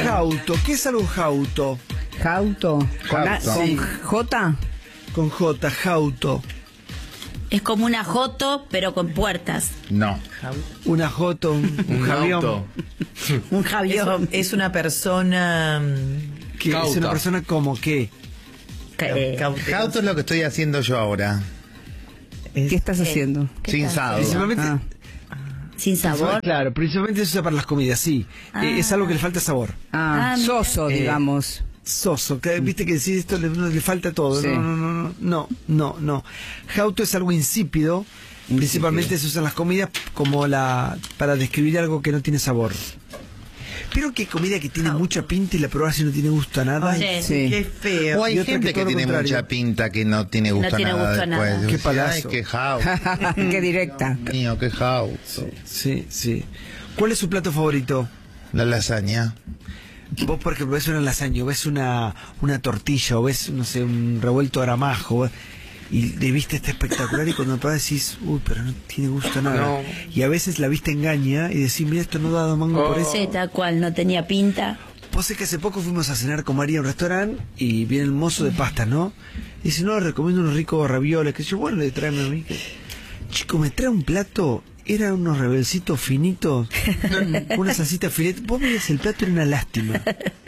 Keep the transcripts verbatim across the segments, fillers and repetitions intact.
Jauto, ¿qué es algo jauto? Jauto. ¿Con, la- Jauto. con Sí. J? Con J, jauto. Es como una joto, pero con puertas. No. Una joto, un, un Un javión. auto. Un javión. Es, es una persona mm, Que es Cauta. una persona como qué. Eh, cautelosa. Jauto es lo que estoy haciendo yo ahora. Es- ¿Qué estás haciendo? ¿Qué Sin tal? sado. Principalmente, Ah. Sin sabor. claro, principalmente se usa para las comidas, sí. Ah. Eh, es algo que le falta sabor. Ah, Ah, mira. soso, Eh, digamos. Soso, que, viste que decís esto le, le falta todo. Sí. No, no, no, no, no, no, no. Jauto es algo insípido. Insípido. Principalmente se usan las comidas como la para describir algo que no tiene sabor. Pero que comida que tiene mucha pinta y la probás y no tiene gusto a nada. Ay, Sí. Qué feo. O hay Y otra gente que que, todo lo tiene contrario. mucha pinta que no tiene gusto tiene a nada gusto a nada. después. Qué Ay, palazo. qué jauto. Qué directa. Dios mío, qué jauto. Sí, sí. ¿Cuál es su plato favorito? La lasaña. Vos, por ejemplo, ves una lasaña, o ves una, una tortilla, o ves, no sé, un revuelto de gramajo, y de vista está espectacular, y cuando pruebas decís, uy, pero no tiene gusto a nada. No. Y a veces la vista engaña, y decís, mira, esto no da dos mangos por eso. Sí, tal cual, no tenía pinta. Vos sé que hace poco fuimos a cenar con María a un restaurante, y viene el mozo de pasta, ¿no? Y dice, no, le recomiendo unos ricos ravioles, que yo, bueno, le tráeme a mí. que- Chico, me trae un plato, eran unos rebelcitos finitos, una salsita filete. Vos veías el plato, era una lástima.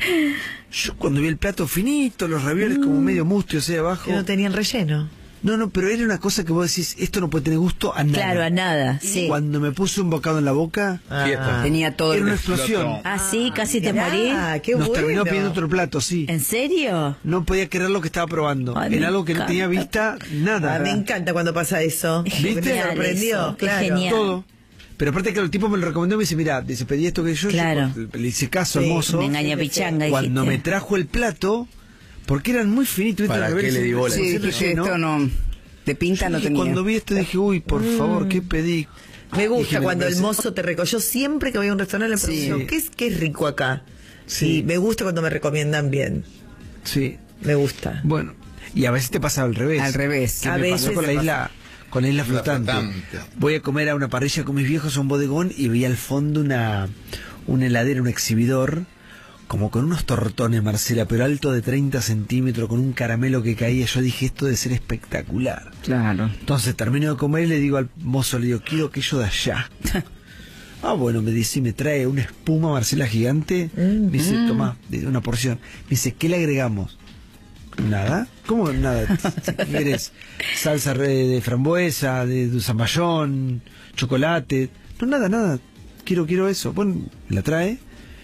Yo cuando vi el plato finito, los ravioles como medio mustios ahí abajo. Que no tenían relleno. No, no, pero era una cosa que vos decís, esto no puede tener gusto a nada. Claro, a nada, sí. Cuando me puse un bocado en la boca, Fiesta. Tenía todo era el... una explosión. Ah, sí, casi te Mirá, morí. qué Nos bueno. terminó pidiendo otro plato, sí. ¿En serio? No podía creer lo que estaba probando. Ay, me en algo que no encanta. tenía vista, nada. Ah, me encanta cuando pasa eso. Es Porque genial me sorprendió, eso, qué claro. genial. Todo. Pero aparte que el tipo me lo recomendó, me dice, mira, dice, pedí esto que yo, Claro. yo le hice caso Sí, al mozo. Me engaña pichanga. Cuando me dijiste. trajo el plato, porque eran muy finitos. ¿viste? ¿Para Los qué rebeldes le di sin- bola? sin Sí, dije, relleno. esto no... De pinta Yo no dije, tenía. Cuando vi esto dije, uy, por favor, ¿qué pedí? Me gusta Dije, me cuando el parece- mozo te recogió. Siempre que voy a un restaurante le Sí. pregunto, ¿qué es, qué es rico acá? Sí. Sí, me gusta cuando me recomiendan bien. Sí, Me gusta. bueno. Y a veces te pasa al revés. Al revés. Que A me veces pasó con la me isla, con la isla flotante. flotante. Voy a comer a una parrilla con mis viejos a un bodegón y veía al fondo una, una heladera, un exhibidor, como con unos tortones, Marcela, pero alto de treinta centímetros, con un caramelo que caía. Yo dije, esto debe ser espectacular. Claro. Entonces termino de comer y le digo al mozo, le digo, quiero aquello de allá. Ah, bueno, me dice, me trae una espuma, Marcela, gigante. Me dice, toma, de una porción. Me dice, ¿qué le agregamos? ¿Nada? ¿Cómo nada? ¿Qué querés? Salsa re- de frambuesa, de, de zamballón, chocolate. No, nada, nada. Quiero, quiero eso. Bueno, la trae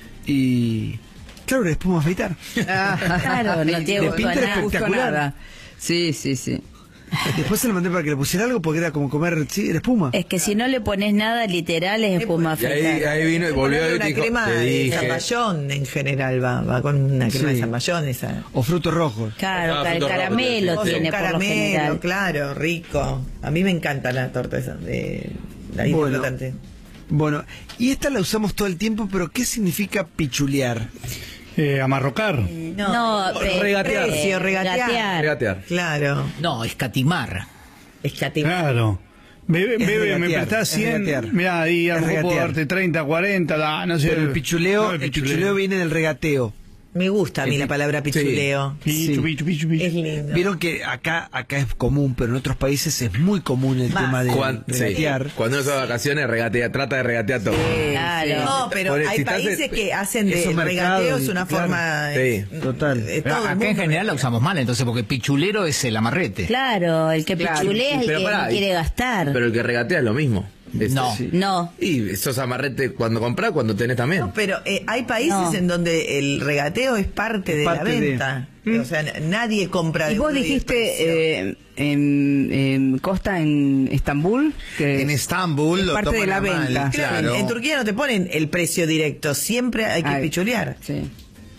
y... Claro, era espuma a afeitar. Claro, no tiene De gusto pinta a era nada. Gusto a espectacular. nada. Sí, sí, sí. Después se lo mandé para que le pusiera algo porque era como comer, sí, era espuma. Es que si no le pones nada, literal, es espuma Y ahí, afeitada. ahí vino y volvió Ponerle y una dijo, crema te de dije. zamballón en general va, va con una crema Sí. de zamballón esa. O frutos rojos. Claro, Ah, el frutos rojos, caramelo sí. O tiene un por lo caramelo, general. claro, rico. A mí me encanta la torta esa de la isla Bueno. flotante. Bueno, y esta la usamos todo el tiempo, pero ¿qué significa pichulear? Eh, amarrocar. No, pe- regatear. Precio, regatear. regatear. Regatear. Claro. No, escatimar. Escatimar. Claro. Bebe, Es bebe me regatear, prestás es cien. regatear. Mirá, ahí a Es lo mejor puedo regatear. darte treinta, cuarenta, da, no sé. Pero el pichuleo, No, el pichuleo viene del regateo. Me gusta a mí El la pi- palabra pichuleo. Pichu, Sí. pichu, pichu, pichu. Es lindo. Vieron que acá acá es común, pero en otros países es muy común el Más. tema de Cuan- sí. regatear. Cuando uno se va de vacaciones, regatea, trata de regatear todo. Claro. No, pero Por el- hay si estás países en- que hacen de esos mercados, regateos una claro. forma... Sí. eh, Total. de Pero todo el acá en mundo. general la usamos mal, entonces, porque pichulero es el amarrete. Claro, el que Claro. pichulea es el Pero que pará, no y- quiere gastar. Pero el que regatea es lo mismo. Es- No. sí. No. Y esos amarretes cuando compras, cuando tenés también. No, pero eh, hay países No. en donde el regateo es parte de Parte la de- venta. O sea, n- nadie compra Y de vos uno el precio. dijiste eh, en, en Costa, en Estambul, que En Estambul es lo parte de toman la a mal, venta. Claro, en, en Turquía no te ponen el precio directo, siempre hay que Ay, pichulear. Sí.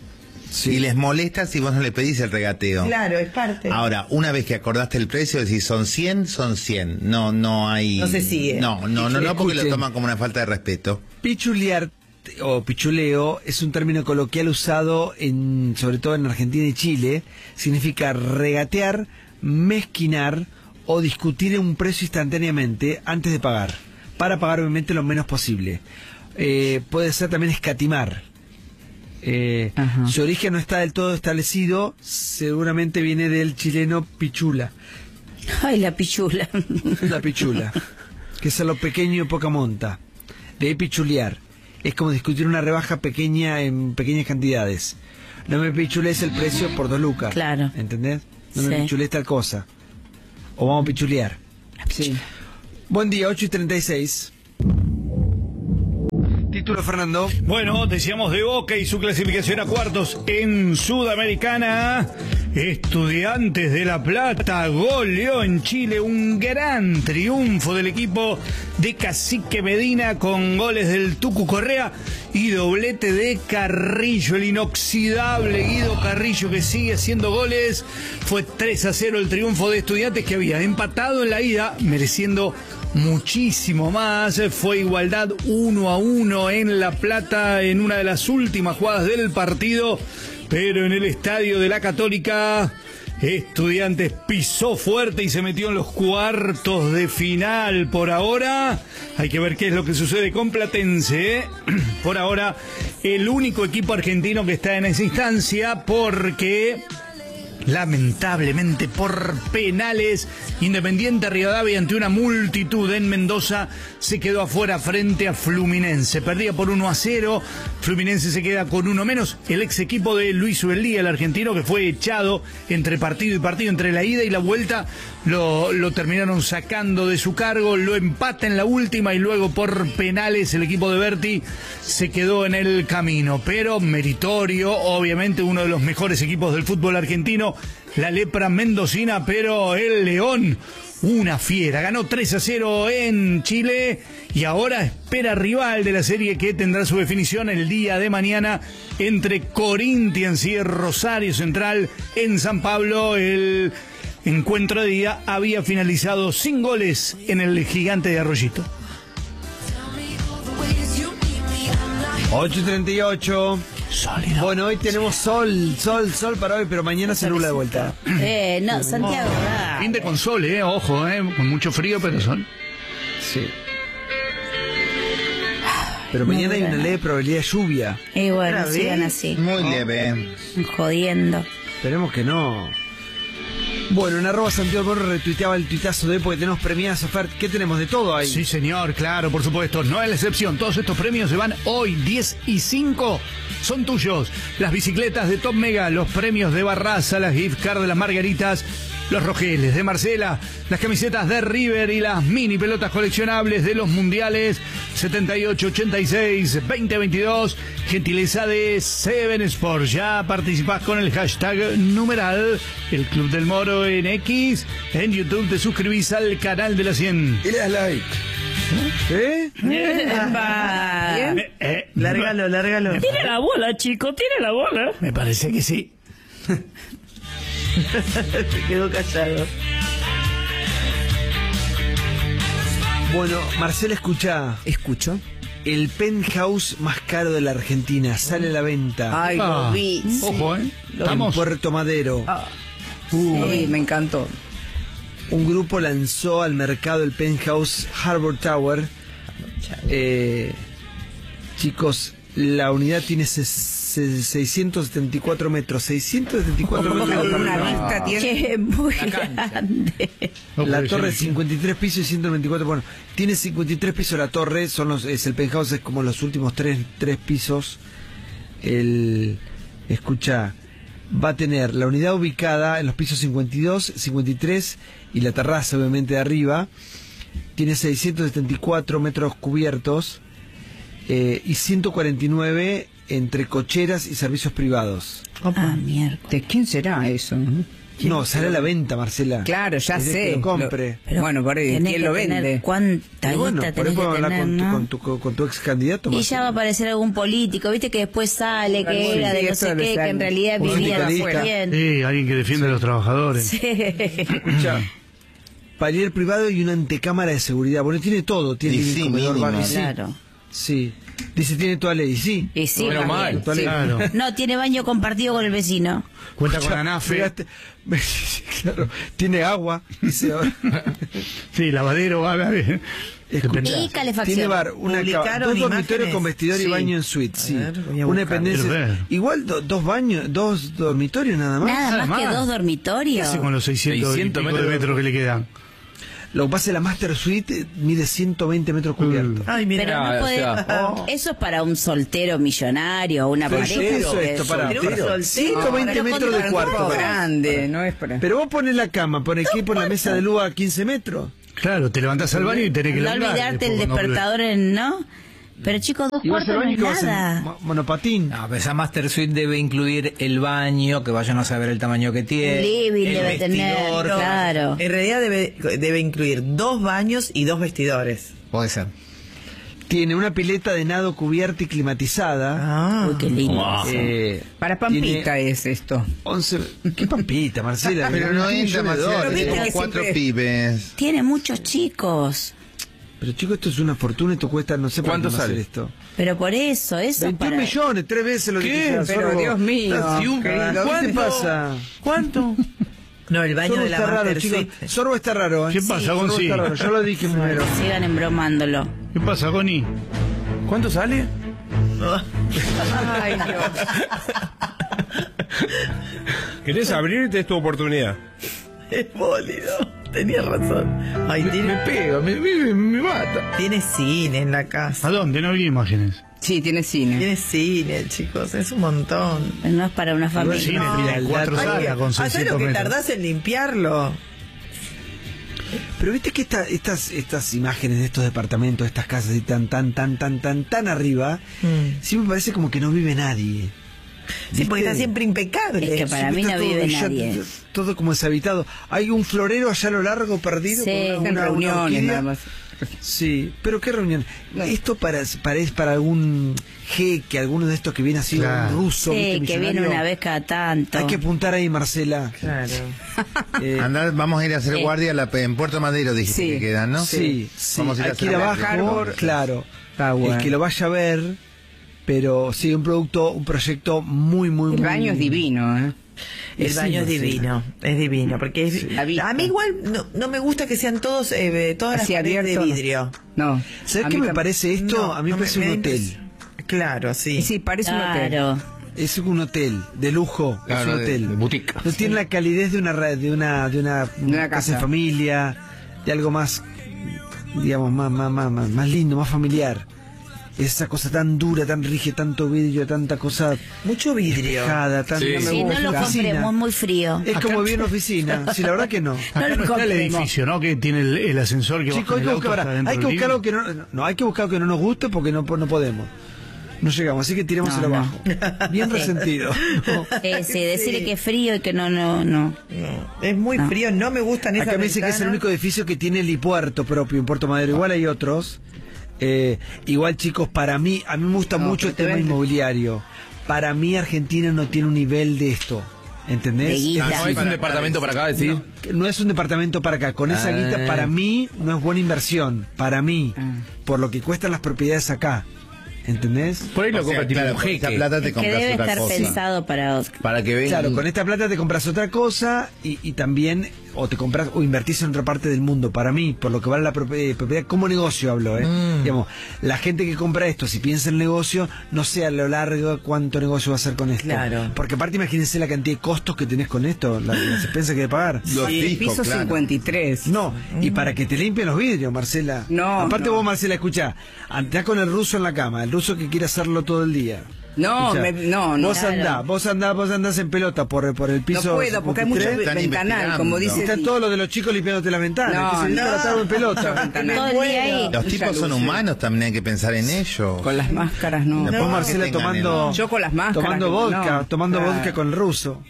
Y les molesta si vos no le pedís el regateo. Claro, es parte. Ahora, una vez que acordaste el precio, decís son cien, son cien. No, no hay. No se sigue. No, no, no, no, porque lo Escuchen. toman como una falta de respeto. Pichulear o pichuleo es un término coloquial usado en, sobre todo en Argentina y Chile. Significa regatear, mezquinar o discutir un precio instantáneamente antes de pagar, para pagar obviamente lo menos posible. Eh, puede ser también escatimar. Eh, Ajá. su origen no está del todo establecido, seguramente viene del chileno pichula, Ay, la pichula. la pichula, que es a lo pequeño y poca monta. De ahí pichulear. Es como discutir una rebaja pequeña en pequeñas cantidades. No me pichules el precio por dos lucas. Claro. ¿Entendés? No me Sí. pichules tal cosa. O vamos a pichulear. Sí. Buen día, ocho y treinta y seis. Título, Fernando. Bueno, decíamos de Boca y su clasificación a cuartos en Sudamericana. Estudiantes de La Plata goleó en Chile, un gran triunfo del equipo de Cacique Medina con goles del Tucu Correa y doblete de Carrillo, el inoxidable Guido Carrillo, que sigue haciendo goles. Fue tres a cero el triunfo de Estudiantes, que había empatado en la ida, mereciendo muchísimo más. Fue igualdad uno a uno en La Plata en una de las últimas jugadas del partido, pero en el estadio de la Católica Estudiantes pisó fuerte y se metió en los cuartos de final. Por ahora hay que ver qué es lo que sucede con Platense, ¿eh? Por ahora el único equipo argentino que está en esa instancia, porque lamentablemente por penales, Independiente Rivadavia, ante una multitud en Mendoza, se quedó afuera frente a Fluminense. Perdía por uno a cero, Fluminense se queda con uno menos. El ex equipo de Luis Ubeldía, el argentino, que fue echado entre partido y partido, entre la ida y la vuelta, lo, lo terminaron sacando de su cargo, lo empata en la última y luego por penales el equipo de Berti se quedó en el camino. Pero meritorio, obviamente uno de los mejores equipos del fútbol argentino, la lepra mendocina, pero el León, una fiera, ganó tres a cero en Chile y ahora espera rival de la serie, que tendrá su definición el día de mañana entre Corinthians y Rosario Central en San Pablo. El encuentro de día había finalizado sin goles en el Gigante de Arroyito. ocho y treinta y ocho. Sólido. Bueno, hoy tenemos sol, sol, sol para hoy, pero mañana se nubla de vuelta. Eh, no, Santiago. ah. Fin de con sol, eh, ojo, eh, con mucho frío, pero sol. Sí. Pero mañana hay una leve probabilidad de lluvia. Y bueno, Otra sigan vez. así, Muy leve. jodiendo. Esperemos que no. Bueno, en arroba Santiago Morro retuiteaba el tuitazo de hoy porque tenemos premiadas ofertas. ¿Qué tenemos de todo ahí? Sí, señor, claro, por supuesto, no es la excepción. Todos estos premios se van hoy, diez y cinco, son tuyos. Las bicicletas de Top Mega, los premios de Barraza, las gift card de las Margaritas, los rojeles de Marcela, las camisetas de River y las mini pelotas coleccionables de los mundiales setenta y ocho, ochenta y seis, veinte veintidós, gentileza de Seven Sports. Ya participás con el hashtag numeral El Club del Moro en X. En YouTube te suscribís al canal de la cien. Y le das like. ¿Eh? Epa. Eh, eh, Lárgalo, lárgalo. Tiene la bola, chico, tiene la bola. Me parece que sí. Se quedó callado. Bueno, Marcela, escucha. Escucho. El penthouse más caro de la Argentina sale a la venta Ay, Ah, lo vi. ojo, eh. en Estamos. Puerto Madero. Sí, me encantó. Un grupo lanzó al mercado el penthouse Harbor Tower. Eh, chicos, la unidad tiene ses- se- seiscientos setenta y cuatro metros. seiscientos setenta y cuatro metros. Una vista tiene. Che, muy La cancha. grande. No La puede torre, ser. cincuenta y tres pisos y ciento veinticuatro. Bueno, tiene cincuenta y tres pisos la torre. Son los, es el penthouse, es como los últimos tres, tres pisos. El, escucha, va a tener la unidad ubicada en los pisos cincuenta y dos, cincuenta y tres y la terraza, obviamente, de arriba. Tiene seiscientos setenta y cuatro metros cubiertos eh, y ciento cuarenta y nueve entre cocheras y servicios privados. Ah, mierda. ¿De quién será eso? No, sale a la venta, Marcela. Claro, ya Es de sé. que lo compre. Lo- bueno, por ahí, Tenés ¿quién que lo tener vende? ¿Cuánta Y bueno, guita por ahí tenés que podemos hablar tener, con tu, no? con, tu, con tu ex candidato. Y ya va a aparecer algún político, viste que después sale que Sí, era de no eso sé le qué, sale. que en realidad Un vivía de sindicalista. bien. Sí, alguien que defiende a los trabajadores. Escucha, palier privado y una antecámara de seguridad. Bueno, tiene todo. Tiene Y living, sí, comedor, mínimo. baño. Sí, Claro. sí. Dice, tiene toda ley. Sí. Y sí, Bueno, también. mal. Toda ley. Claro. No, tiene baño compartido con el vecino. Cuenta con Escucha, ANAFE. fíjate, claro, tiene agua. Dice ahora. Sí, lavadero, va a ver. Escuchá, Y calefacción. tiene bar, una cama, Publicaron dos dormitorios imágenes. con vestidor y Sí. baño en suite, A sí. ver, voy a Una buscar. dependencia. Quiero ver. Igual do- dos baños, dos dormitorios nada más. Nada Nada más que más. dos ¿Qué dormitorios. hace con los seiscientos, seiscientos y pico de metros? metros que le quedan? Lo que pasa es que la Master Suite mide ciento veinte metros cubiertos. Ay, mira. Pero Ah, no o podés- sea, Eso es para un soltero millonario o una Pero pareja. eso, porque- esto, para Pero un soltero. ciento veinte Pero metros con- de cuarto. Todo grande, no es para... Pero vos pones la cama, pones aquí por la mesa de luz a quince metros. Claro, te levantás al baño y tenés que No largar olvidarte el después cuando despertador en, ¿no? Pero chicos, dos Y vas cuartos al no baño es que vas en nada. mo- monopatín. No, pero esa Master Suite debe incluir el baño, que vayan a saber el tamaño que tiene. Un living el debe tener, vestidor, claro. En realidad debe, debe incluir dos baños y dos vestidores. Puede ser. Tiene una pileta de nado cubierta y climatizada. Ah. Uy, qué lindo. Eh, Para Pampita tiene es esto. once. ¿Qué pampita, Marcela? Pero no ¿Qué entra millones de Marcela, dólares? viste tenemos que cuatro siempre- pibes. Tiene muchos chicos. Pero chicos, esto es una fortuna, esto cuesta, no sé ¿Cuánto para qué sale? hacer esto. Pero por eso, eso veintiún para... millones, tres veces lo que ¿Qué? dijera Pero Sorbo. Dios mío, veintiún, querido, ¿qué te ¿cuánto? pasa? ¿Cuánto? No, el baño Sorbo de la está raro, Master chicos. Suite. Sorbo está raro, ¿eh? ¿Qué pasa, Sorbo Gonzi? está raro, yo lo dije primero. Sigan embromándolo. ¿Qué pasa, Goni? ¿Cuánto sale? Ay, Dios. ¿Querés abrirte? Es tu oportunidad. Es bólido. Tenías razón. Ay, Me tiene, pega, me, me, me mata. tiene cine en la casa. ¿A dónde? No vi imágenes. Sí, tiene cine. Tiene cine, chicos. Es un montón. No es para una familia. Cine, no, tiene cuatro la- salas con ¿Sabes lo seiscientos que metros. tardás en limpiarlo? Pero viste que esta, estas, estas imágenes de estos departamentos, estas casas y tan, tan, tan, tan, tan, tan arriba, Mm. sí me parece como que no vive nadie. Sí, porque ¿Viste? está siempre impecable. Es que para mí Siempre no está vive ya- nadie. Todo como deshabitado. Hay un florero allá a lo largo perdido. Sí, con En una, una reuniones orquídea. nada más. Sí, pero ¿qué reunión? No. Esto para, para, es para algún jeque, alguno de estos que viene así, Claro. un ruso. Sí, ¿viste? que viene millonario. una vez cada tanto. Hay que apuntar ahí, Marcela. Claro. Eh, Andá, vamos a ir a hacer Sí. guardia a la, en Puerto Madero, dijiste Sí. que quedan, ¿no? Sí, sí, Vamos a ir hay a que ir hacer abajo, Harbor. claro. Tower. El que lo vaya a ver, pero sí, un producto, un proyecto muy, muy, El muy... baño es divino, ¿eh? El Sí, baño es Marcela. divino, es divino, porque es- La vista. a mí igual no, no me gusta que sean todos eh, todas las Así paredes abierto, de no. vidrio. No. ¿Sabes A qué mí me tam- parece esto? No, a mí no me parece me- un me- hotel. Claro, sí. Sí, parece un hotel. Claro. Es un hotel de lujo, Claro, es un de- hotel. de boutique. No tiene la calidez de una ra- de una de una, una casa casa. de familia, de algo más, digamos, más más más más, más lindo, más familiar. Esa cosa tan dura, tan rígida, tanto vidrio, tanta cosa Mucho vidrio. despejada, tan Sí. me Si no gusta. lo Oficina. compremos muy frío. Es como vivir en oficina. Sí, la verdad que no. Acá no, lo está el compremos. edificio, ¿no? Que tiene el, el ascensor que Chicos, baja hay en que el buscar, auto hasta pará, dentro hay que del buscar algo living. que no, no, hay que buscar algo que no nos guste porque no, no podemos. No llegamos, así que tirémoselo No, no. abajo. Bien resentido. No. Eh, sí, decirle que es frío y que no, no, no. No, es muy No. frío, no me gustan esas Acá me dice que es el ventanas. único edificio que tiene helipuerto propio en Puerto Madero. Igual hay otros. Eh, igual, chicos, para mí, a mí me gusta No, mucho el pero te tema vende. inmobiliario. Para mí, Argentina no tiene un nivel de esto. ¿Entendés? De guita. Es Ah, no decir, es un departamento para acá, decir. no es un departamento para acá. Con esa Ah. guita, para mí, no es buena inversión. Para mí. Ah. Por lo que cuestan las propiedades acá. ¿Entendés? Por ahí lo O sea, compra tipo claro, un con esa jeque. plata te Es que compras debe otra estar cosa. pensado para... Para que vengan. Claro, con esta plata te compras otra cosa y, y también o te compras o invertís en otra parte del mundo. Para mí, por lo que vale la propiedad, propiedad como negocio hablo, ¿eh? Mm. Digamos, la gente que compra esto, si piensa en negocio, no sé a lo largo cuánto negocio va a hacer con esto. Claro. Porque aparte imagínense la cantidad de costos que tenés con esto, la, las expensas que hay que pagar. Los Sí, fijos, Piso claro. cincuenta y tres. No, y para que te limpien los vidrios, Marcela. No, Aparte no. vos, Marcela, escuchá, andás con el ruso en la cama, el ruso que quiere hacerlo todo el día. No, Escuchá, me- no, no. Vos Claro. andás, vos andás, vos andás en pelota por, por el piso. No puedo, porque hay mucho cincuenta y tres. Están ventanal, investigando. como Y dice. están todos los de los chicos limpiándote las ventanas. No, que se dedican no. a estar en pelota. Ventanal. Todo el día ahí. Los Un tipos son jacuzzi. humanos, también hay que pensar en ellos. Con las máscaras, no. Después No, Marcela que tengan tomando, el- Yo con las máscaras, tomando no, vodka, no. tomando Claro. vodka con el ruso.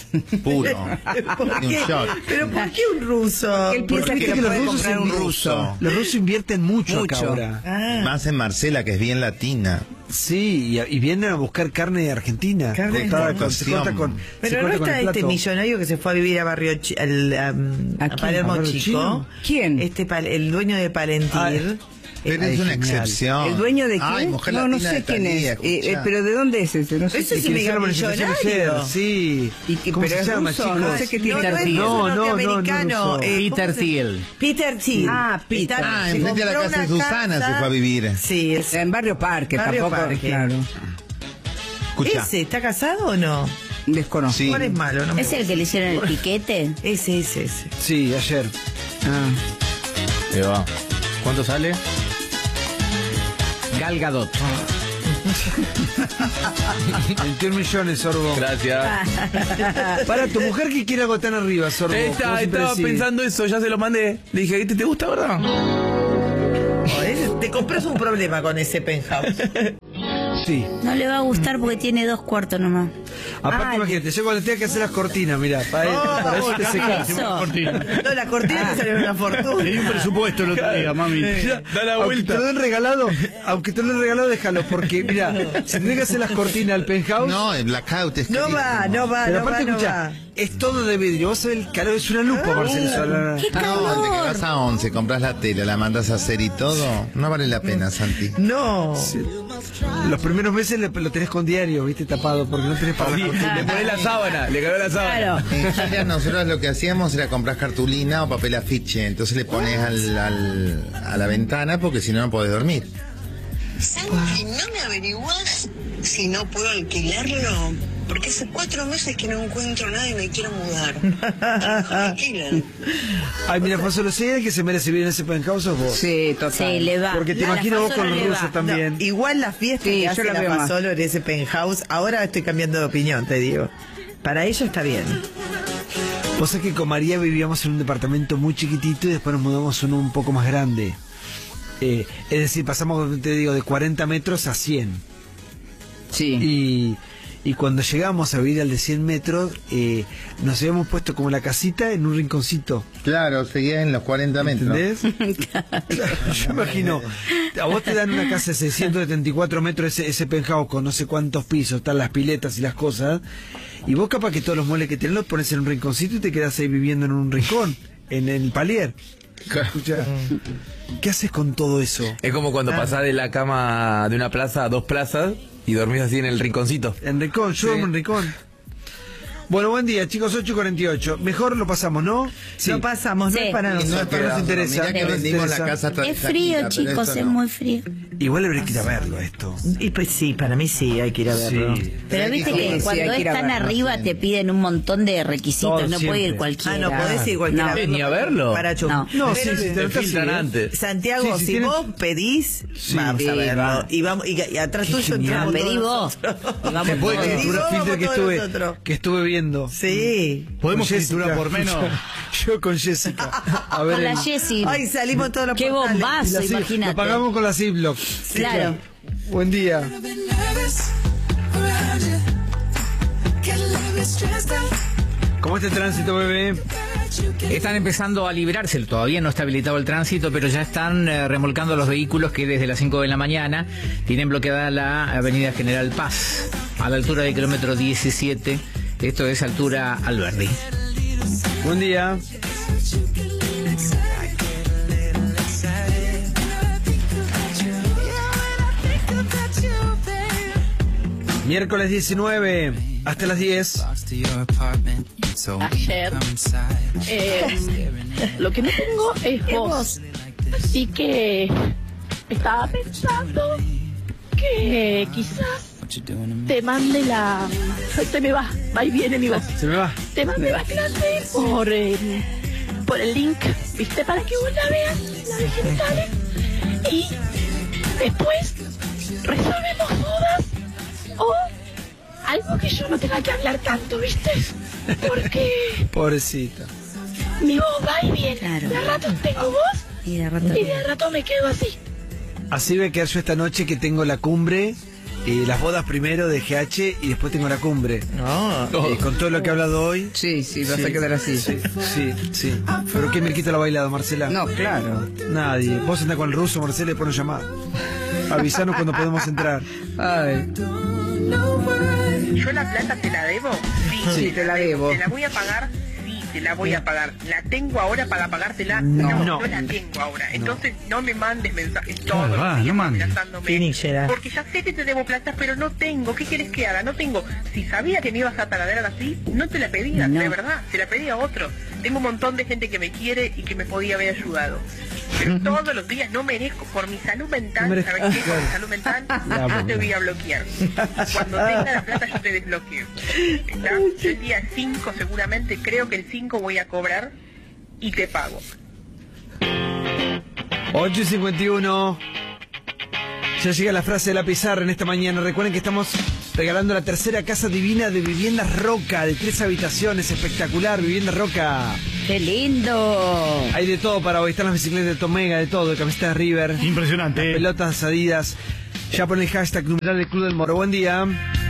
Puro. ¿Por Y un qué? shot. ¿Pero por qué un ruso? Él piensa Porque que viste lo que los puede rusos, comprar un invierten- ruso. los rusos invierten mucho, acá Mucho. ahora. Ah, Más en Marcela, que es bien latina. Sí, y, y vienen a buscar carne de Argentina. Carne cortada de con, se exportación. corta con, se pero no corta con está el este plato. millonario que se fue a vivir a Barrio Chi- al, am, ¿A a quién? Palermo ¿A Barrio Chico. Chino? ¿Quién? Este pal- el dueño de Palentir. Ah, Pero Ay, es una genial. excepción. ¿El dueño de qué? Ay, Mujer no, no Latina sé de quién Thalía, es. Eh, escuchá. eh, pero ¿de dónde es ese? No sé. Ese es si- un Que hicieron la manifestación millonario. ayer, sí. Y que- ¿Cómo pero se es llama, ruso, chicos? no sé qué tiene. No, no es No, no, no, norteamericano. no, no, eh, ¿cómo Peter se- Thiel. Peter Thiel. Ah, Peter. Ah, Se enfrente a la compró casa de una Susana casa- se fue a vivir. Sí, es- En Barrio Parque, Barrio tampoco. Parque. Claro. Escucha. ¿Ese está casado o no? Desconozco. Sí. ¿Cuál es malo? No me ¿Es el que le hicieron el piquete? Ese, ese, ese. Sí, ayer. Ah. Ahí va. ¿Cuánto sale? Gal Gadot. veintiún millones, Sorbo. Gracias. Para tu mujer que quiere algo tan arriba, Sorbo. Esta, ¿cómo siempre estaba decís? pensando eso, ya se lo mandé. Le dije, ¿este te gusta, verdad? Oh, ese- te compras un problema con ese penthouse. Sí. No le va a gustar porque tiene dos cuartos nomás. Aparte, Ah, imagínate, yo cuando tenga que hacer las cortinas, mira, para, Oh, para eso te no, secas. Eso. No, la cortina te salió una fortuna. Tenía un presupuesto el otro día, mami. Da la Aunque vuelta. te lo den regalado, aunque te lo den regalado, déjalo, porque mira, si tenés que hacer las cortinas al penthouse, No, el blackout es No va, carísimo. no va, pero no va, aparte no escucha, va. es todo de vidrio, vos sabés el calor, es una lupa, Marcelo Solana. ¡Qué No, calor! te quedas a once, compras la tela, la mandas a hacer y todo. No vale la pena, Santi. No. Los primeros meses le- lo tenés con diario, viste, tapado, porque no tenés para las cortinas. Le pones la sábana, le cagó la sábana. Claro. En Italia nosotros lo que hacíamos era comprar cartulina o papel afiche, entonces le pones al, al- a la ventana porque si no no podés dormir. Santi, ¿no me averiguás si no puedo alquilarlo? Porque hace cuatro meses que no encuentro nada y me quiero mudar. Alquilan. Ay, mira, Fazolo, si hay alguien que se merece vivir en ese penthouse sos vos. Sí, total. Sí, le va. Porque te A la imagino vos Fazolo con los le rusos va. también. No, igual la fiesta Sí, que yo hace la la veo más. Fasolo en ese penthouse, ahora estoy cambiando de opinión, te digo. Para ellos está bien. Vos sabés que con María vivíamos en un departamento muy chiquitito y después nos mudamos a uno un poco más grande. Eh, es decir, pasamos, te digo, de cuarenta metros a cien. Sí. Y, y cuando llegamos a vivir al de cien metros, eh, nos habíamos puesto como la casita en un rinconcito. Claro, seguía en los cuarenta metros. ¿Entendés? Claro, yo imagino, a vos te dan una casa de seiscientos setenta y cuatro metros, ese, ese penthouse con no sé cuántos pisos, están las piletas y las cosas, y vos capaz que todos los muebles que tenés los pones en un rinconcito y te quedás ahí viviendo en un rincón, en el palier. Escuchá, ¿qué haces con todo eso? Es como cuando pasás de la cama de una plaza a dos plazas y dormís así en el rinconcito. En rincón, yo duermo en rincón. Bueno, buen día, chicos, ocho y cuarenta y ocho. Mejor lo pasamos, ¿no? Sí. Lo pasamos, no Sí. es para Y no nosotros. es para nos interesa, Mirá que no nos vendimos interesa. la casa Es tranquila, frío, pero chicos, esto es no. muy frío. Igual habría que ir a verlo esto. Y pues sí, para mí sí, hay que ir a verlo. Sí. Pero Hay viste que- que sí, cuando hay que es ir a tan verlo, arriba sí. te piden un montón de requisitos, Todo, no puede ir siempre. cualquiera. Ah, no podés ir cualquiera. No. verlo Ni a verlo. Para chupar. No. No, Pero sí, sí, te Te lo filtran sí, ¿eh? antes. Santiago, Sí, sí, si tiene- vos pedís, Sí. vamos a Sí, verlo. va. Y, vamos, y, y atrás Qué tuyo genial. entramos Pedí todos vos. nosotros. Y vamos Te puedo todos. Pedí escritura vos, filter que vamos estuve, todos nosotros. que estuve viendo. Sí. ¿Podemos Con escriturar Jessica. por menos? Yo con Jessica. A ver, Con la el- Jessie. Ay, salimos todos los Qué portales. y bombazo, la Zip- imagínate. Lo pagamos con la Ziploc. Claro. Buen día. ¿Cómo está el tránsito, bebé? Están empezando a liberarse, todavía no está habilitado el tránsito, pero ya están eh, remolcando los vehículos que desde las cinco de la mañana tienen bloqueada la avenida General Paz, a la altura del kilómetro diecisiete, esto es altura Alberdi. Buen día. Miércoles diecinueve, hasta las diez. Ayer, eh, lo que no tengo es voz, así que estaba pensando que quizás te mande la... Se me va, va y viene mi voz. Se me va. Te mande la clase por, eh, por el link, ¿viste? Para que vos la veas, la de genitales, y después resolvemos dudas o algo que yo no tenga que hablar tanto, ¿viste? Porque Pobrecita. mi voz va y viene. Claro. De rato tengo voz Y de rato. y de rato me quedo así. Así voy a quedar yo esta noche que tengo la cumbre, eh, las bodas primero de G H y después tengo la cumbre. No. Eh, con todo lo que he hablado hoy. Sí, sí, vas a quedar así. Sí, sí, sí. ¿Pero qué Mirquito lo ha bailado, Marcela? No, claro. Nadie. Vos andás con el ruso, Marcela, y después nos llamás. Avisanos cuando podemos entrar. Ay, Yo la plata te la debo. sí, te la debo. Te la voy a pagar fijo. te la voy a pagar. ¿La tengo ahora para pagártela? No, no, no. no la tengo ahora. Entonces no me mandes mensajes todos Claro, los va, días no mandes. amenazándome. Phoenix Gerard. Porque ya sé que te debo plata, pero no tengo. ¿Qué quieres que haga? No tengo. Si sabía que me ibas a taladrar así, no te la pedía, No. de verdad. Se la pedía a otro. Tengo un montón de gente que me quiere y que me podía haber ayudado. Pero todos los días no merezco, por mi salud mental, No merezco. ¿sabes qué? Por mi salud mental, yo te voy a bloquear. Cuando tenga la plata yo te desbloqueo. ¿Está? Yo el día cinco seguramente, creo que el cinco voy a cobrar y te pago. ocho y cincuenta y uno. Ya llega la frase de la pizarra en esta mañana. Recuerden que estamos regalando la tercera casa divina de Viviendas Roca, de tres habitaciones, espectacular, Viviendas Roca. ¡Qué lindo! Hay de todo para hoy, están las bicicletas de Tomega, de todo, de camisetas River. Impresionante. Las pelotas Adidas. Ya pon el hashtag numeral del Club del Moro. Buen día.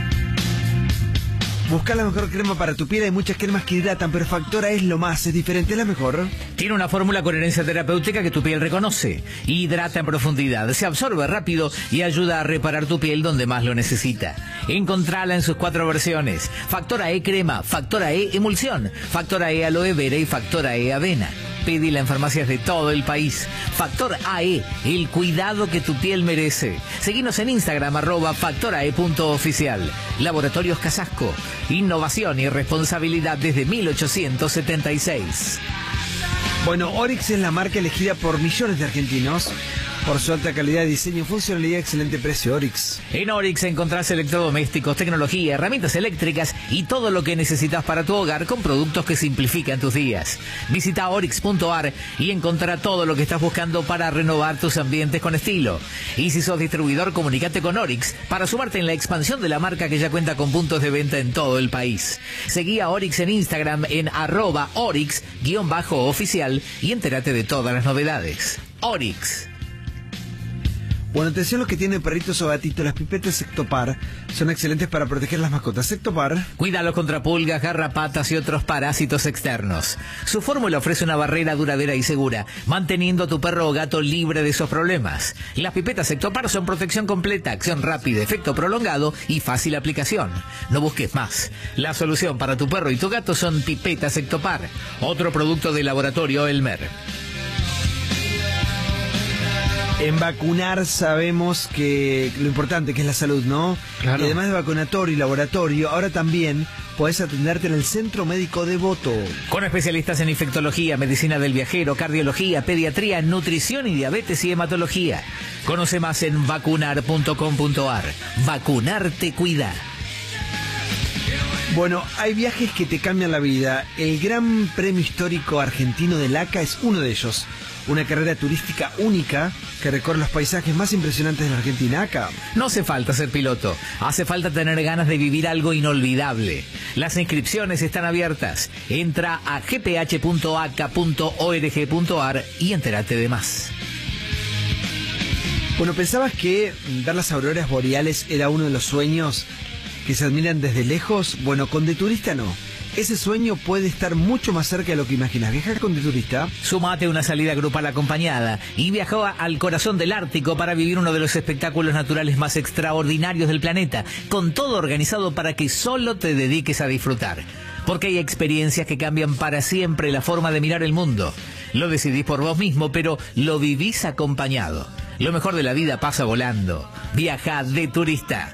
Busca la mejor crema para tu piel. Hay muchas cremas que hidratan, pero Factora es lo más, es diferente, es la mejor. Tiene una fórmula con herencia terapéutica que tu piel reconoce. Hidrata en profundidad, se absorbe rápido y ayuda a reparar tu piel donde más lo necesita. Encontrala en sus cuatro versiones. Factora E crema, Factora E emulsión, Factora E aloe vera y Factora E avena. Pedila en farmacias de todo el país. Factor A E, el cuidado que tu piel merece. Seguinos en Instagram, arroba factorae punto oficial. Laboratorios Casasco. Innovación y responsabilidad desde mil ochocientos setenta y seis. Bueno, Oryx es la marca elegida por millones de argentinos por su alta calidad, diseño, funcionalidad, excelente precio. Oryx. En Oryx encontrás electrodomésticos, tecnología, herramientas eléctricas y todo lo que necesitas para tu hogar con productos que simplifican tus días. Visita oryx punto a r y encontrará todo lo que estás buscando para renovar tus ambientes con estilo. Y si sos distribuidor, comunícate con Oryx para sumarte en la expansión de la marca que ya cuenta con puntos de venta en todo el país. Seguí a Oryx en Instagram en arroba oryx-oficial y entérate de todas las novedades. Oryx. Bueno, atención los que tienen perritos o gatitos, las pipetas Sectopar son excelentes para proteger las mascotas. Sectopar. Cuídalos contra pulgas, garrapatas y otros parásitos externos. Su fórmula ofrece una barrera duradera y segura, manteniendo a tu perro o gato libre de esos problemas. Las pipetas Sectopar son protección completa, acción rápida, efecto prolongado y fácil aplicación. No busques más. La solución para tu perro y tu gato son pipetas Sectopar, otro producto del laboratorio Elmer. En vacunar sabemos que lo importante que es la salud, ¿no? Claro. Y además de vacunatorio y laboratorio, ahora también podés atenderte en el Centro Médico Devoto. Con especialistas en infectología, medicina del viajero, cardiología, pediatría, nutrición y diabetes y hematología. Conoce más en vacunar punto com punto a r. Vacunar te cuida. Bueno, hay viajes que te cambian la vida. El Gran Premio Histórico Argentino del A C A es uno de ellos. Una carrera turística única que recorre los paisajes más impresionantes de la Argentina. A C A. No hace falta ser piloto, hace falta tener ganas de vivir algo inolvidable. Las inscripciones están abiertas. Entra a g p h punto a c a punto org punto a r y entérate de más. Bueno, ¿pensabas que ver las auroras boreales era uno de los sueños que se admiran desde lejos? Bueno, con De Turista no. Ese sueño puede estar mucho más cerca de lo que imaginas. Viajar con De Turista. Súmate a una salida grupal acompañada y viaja al corazón del Ártico para vivir uno de los espectáculos naturales más extraordinarios del planeta, con todo organizado para que solo te dediques a disfrutar. Porque hay experiencias que cambian para siempre la forma de mirar el mundo. Lo decidís por vos mismo, pero lo vivís acompañado. Lo mejor de la vida pasa volando. Viaja De Turista.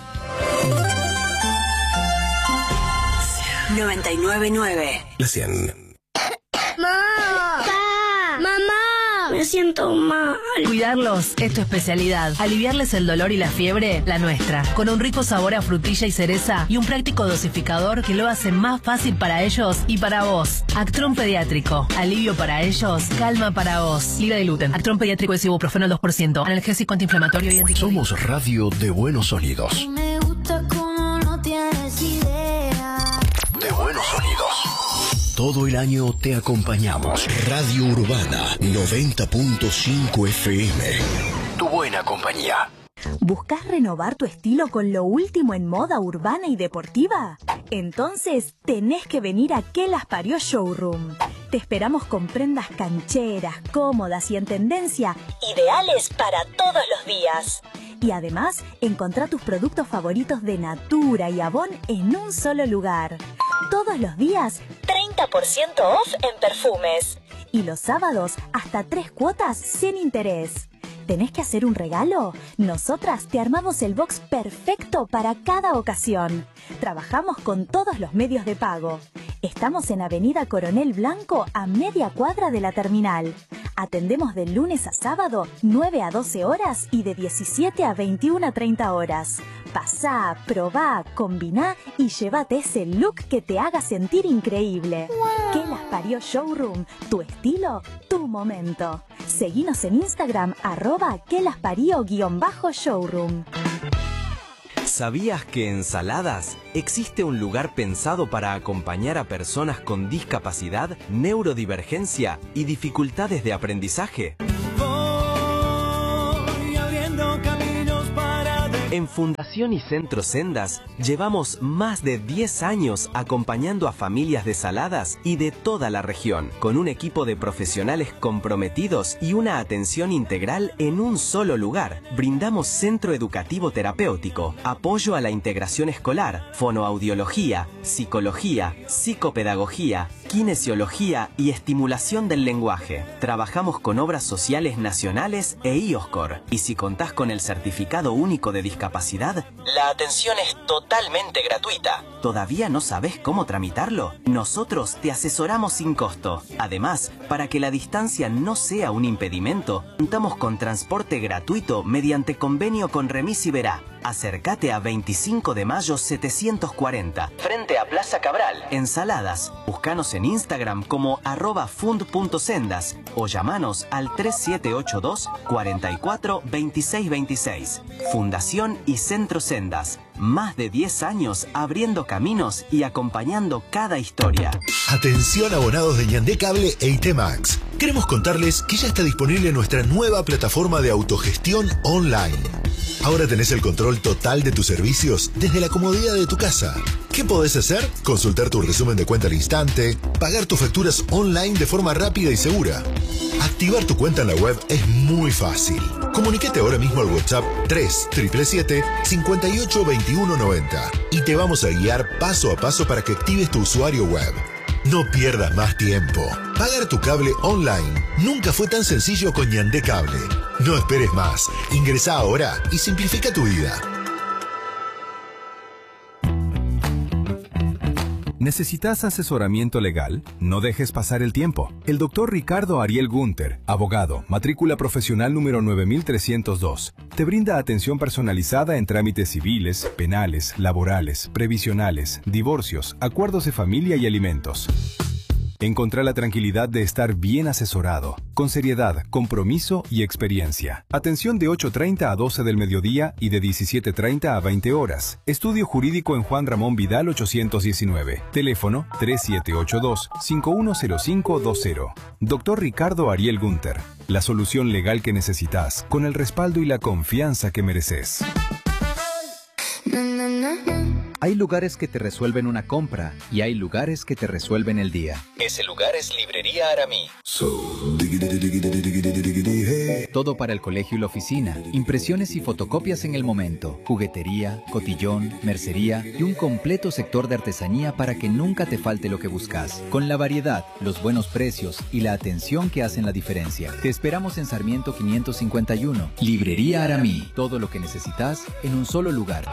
noventa y nueve punto nueve. La cien. ¡Mamá! ¡Papá! ¡Mamá! Me siento mal. Cuidarlos es tu especialidad. Aliviarles el dolor y la fiebre, la nuestra. Con un rico sabor a frutilla y cereza y un práctico dosificador que lo hace más fácil para ellos y para vos. Actron Pediátrico. Alivio para ellos, calma para vos. Libre de gluten. Actron Pediátrico es ibuprofeno al dos por ciento. Analgésico antiinflamatorio y anti. Somos Radio de Buenos Sonidos. Me gusta como no tienes idea. De Buenos Sonidos. Todo el año te acompañamos. Radio Urbana noventa punto cinco F M. Tu buena compañía. ¿Buscas renovar tu estilo con lo último en moda urbana y deportiva? Entonces tenés que venir a Que Las Parió Showroom. Te esperamos con prendas cancheras, cómodas y en tendencia, ideales para todos los días. Y además, encontrá tus productos favoritos de Natura y Avon en un solo lugar. Todos los días, treinta treinta por ciento off en perfumes. Y los sábados, hasta tres cuotas sin interés. ¿Tenés que hacer un regalo? Nosotras te armamos el box perfecto para cada ocasión. Trabajamos con todos los medios de pago. Estamos en Avenida Coronel Blanco, a media cuadra de la terminal. Atendemos de lunes a sábado, nueve a doce horas y de diecisiete a veintiuna a treinta horas. Pasá, probá, combiná y llévate ese look que te haga sentir increíble. Wow. ¿Qué las parió Showroom? Tu estilo, tu momento. Seguinos en Instagram, arroba que las parió guión bajo showroom. ¿Sabías que en Saladas existe un lugar pensado para acompañar a personas con discapacidad, neurodivergencia y dificultades de aprendizaje? Voy abriendo caminos para... En Fundación y Centro Sendas llevamos más de diez años acompañando a familias de Saladas y de toda la región, con un equipo de profesionales comprometidos y una atención integral en un solo lugar. Brindamos centro educativo terapéutico, apoyo a la integración escolar, fonoaudiología, psicología, psicopedagogía, kinesiología y estimulación del lenguaje. Trabajamos con obras sociales nacionales e I O S C O R. Y si contás con el certificado único de discapacidad, la atención es totalmente gratuita. ¿Todavía no sabés cómo tramitarlo? Nosotros te asesoramos sin costo. Además, para que la distancia no sea un impedimento, contamos con transporte gratuito mediante convenio con Remis Iberá. Acércate a veinticinco de mayo setecientos cuarenta, frente a Plaza Cabral, en Saladas. Búscanos en Instagram como arroba fund.sendas o llamanos al tres siete ocho dos, cuatro cuatro, dos seis dos seis. Fundación y Centro Sendas. Más de diez años abriendo caminos y acompañando cada historia. Atención abonados de Ñandé Cable e I T Max. Queremos contarles que ya está disponible nuestra nueva plataforma de autogestión online. Ahora tenés el control total de tus servicios desde la comodidad de tu casa. ¿Qué podés hacer? Consultar tu resumen de cuenta al instante, pagar tus facturas online de forma rápida y segura. Activar tu cuenta en la web es muy fácil. Comunícate ahora mismo al WhatsApp tres siete siete, cinco ocho dos uno nueve cero y te vamos a guiar paso a paso para que actives tu usuario web. No pierdas más tiempo. Pagar tu cable online nunca fue tan sencillo con Ñandé Cable. No esperes más. Ingresá ahora y simplifica tu vida. ¿Necesitas asesoramiento legal? No dejes pasar el tiempo. El doctor Ricardo Ariel Gunter, abogado, matrícula profesional número nueve mil trescientos dos, te brinda atención personalizada en trámites civiles, penales, laborales, previsionales, divorcios, acuerdos de familia y alimentos. Encontrá la tranquilidad de estar bien asesorado, con seriedad, compromiso y experiencia. Atención de ocho treinta a doce del mediodía y de diecisiete treinta a veinte horas. Estudio jurídico en Juan Ramón Vidal ochocientos diecinueve. Teléfono tres siete ocho dos, cinco uno cero cinco dos cero. Doctor Ricardo Ariel Gunter. La solución legal que necesitas, con el respaldo y la confianza que mereces. Hay lugares que te resuelven una compra y hay lugares que te resuelven el día. Ese lugar es Librería Aramí. Todo para el colegio y la oficina, impresiones y fotocopias en el momento, juguetería, cotillón, mercería y un completo sector de artesanía para que nunca te falte lo que buscas. Con la variedad, los buenos precios y la atención que hacen la diferencia. Te esperamos en Sarmiento quinientos cincuenta y uno. Librería Aramí. Todo lo que necesitas en un solo lugar.